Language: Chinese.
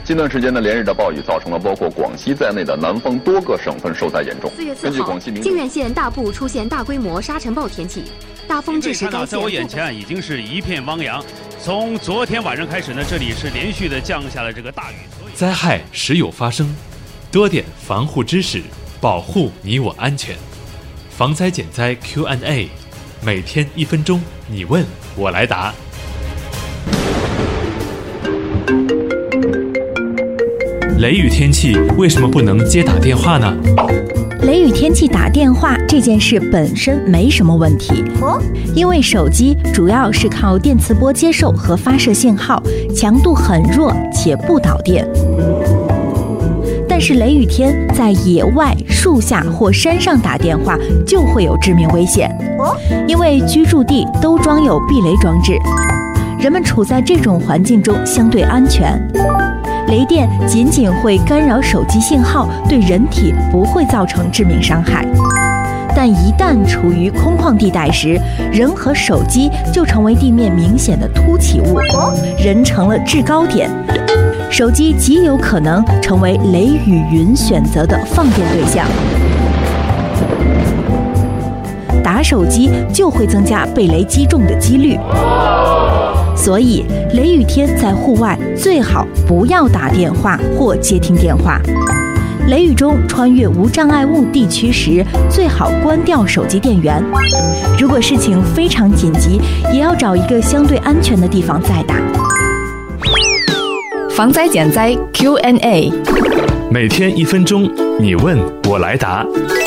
近段时间的连日的暴雨造成了包括广西在内的南方多个省份受灾严重。 4月4号，靖远县大部出现大规模沙尘暴天气，大风致使该县。 在我眼前已经是一片汪洋。从昨天晚上开始呢，这里是连续的降下了这个大雨。 灾害时有发生，多点防护知识，保护你我安全。防灾减灾 Q&A， 每天1分钟，你问我来答。雷雨天气为什么不能接打电话呢？ 雷雨天气打电话这件事本身没什么问题，因为手机主要是靠电磁波接受和发射信号，强度很弱且不导电。但是雷雨天在野外、树下或山上打电话就会有致命危险，因为居住地都装有避雷装置，人们处在这种环境中相对安全。雷电仅仅会干扰手机信号，对人体不会造成致命伤害。但一旦处于空旷地带时，人和手机就成为地面明显的凸起物，人成了制高点，手机极有可能成为雷雨云选择的放电对象。打手机就会增加被雷击中的几率。所以雷雨天在户外最好不要打电话或接听电话。雷雨中穿越无障碍物地区时，最好关掉手机电源。如果事情非常紧急，也要找一个相对安全的地方再打。 防灾减灾 Q&A， 每天1分钟，你问我来答。